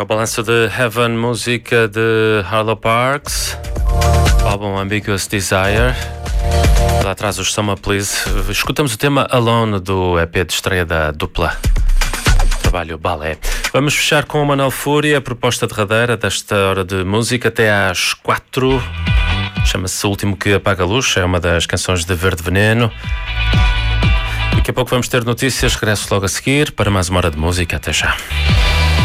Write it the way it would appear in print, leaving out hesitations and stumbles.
o balanço de Heaven, música de Harlow Parks, o álbum Ambiguous Desire. Lá atrás os Summer Please. Escutamos o tema Alone do EP de estreia da dupla trabalho Balé. Vamos fechar com o Manuel Fúria, a proposta derradeira desta hora de música até às 4. Chama-se O Último que Apaga a Luz, é uma das canções de Verde Veneno. Daqui a pouco vamos ter notícias, regresso logo a seguir para mais uma hora de música. Até já.